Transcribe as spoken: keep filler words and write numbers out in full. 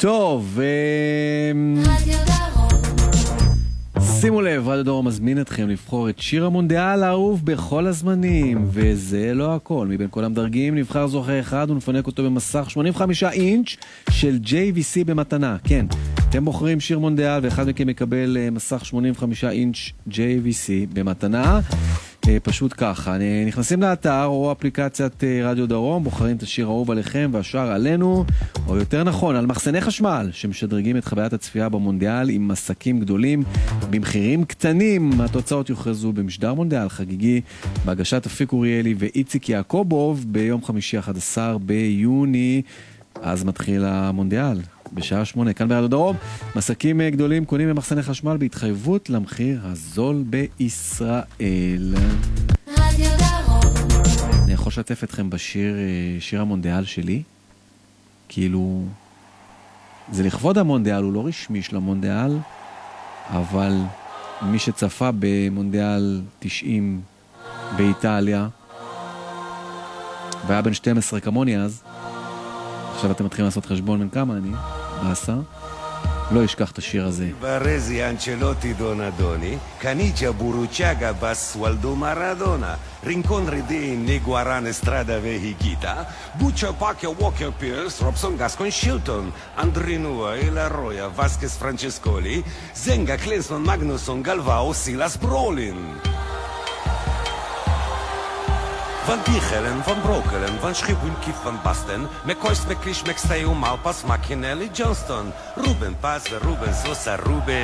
טוב, שימו לב, רדיו דרום מזמין אתכם לבחור את שיר המונדיאל האהוב בכל הזמנים, וזה לא הכל. מבין כל המדרגים נבחר זוכה אחד ונפנק אותו במסך שמונים וחמישה אינץ' של ג'יי וי סי במתנה. כן, אתם בוחרים שיר מונדיאל ואחד מכם מקבל מסך שמונים וחמישה אינץ' ג'יי וי סי במתנה. פשוט ככה, נכנסים לאתר או אפליקציית רדיו דרום, בוחרים את השיר האהוב עליכם והשאר עלינו, או יותר נכון, על מחסני חשמל שמשדרגים את חוויית הצפייה במונדיאל עם מסקים גדולים במחירים קטנים. התוצאות יוכרזו במשדר מונדיאל חגיגי בהגשת אפיק אוריאלי ואיציק יעקובוב ביום חמישי אחד עשר ביוני. אז מתחיל המונדיאל בשעה שמונה, כאן ברדיו דרום. מסקים גדולים קונים במחסני חשמל בהתחייבות למחיר הזול בישראל. רדיו דרום. אני יכול לשתף אתכם בשיר, שיר המונדיאל שלי. כאילו, זה לכבוד המונדיאל, הוא לא רשמי של המונדיאל, אבל מי שצפה במונדיאל תשעים באיטליה, והיה בן שתים עשרה כמוני אז, עכשיו אתם מתחילים לעשות חשבון בין כמה אני, בעשר, לא ישכח את השיר הזה. ברזי אנצ'לוטי דונדוני, קניצ'ה בורוצ'אגה בסוולדו מרדונה, רינקון רדין ניגוארן אסטרדה והיגיטה, בוצ'ה פאקיה ווקר פירס, רובסון גסקון שילטון, אנדרינואה, אילה רויה, וסקס פרנצ'סקולי, זנגה קלינסון מגנוסון גלוואו, סילס ברולין. Van Bichelen, van Brokelen, van Schibunkief, van Basten, McCoys, McClish, McStay, Malpas, McKinley, Johnston, Ruben, Paz, Ruben, Sosa, Ruben.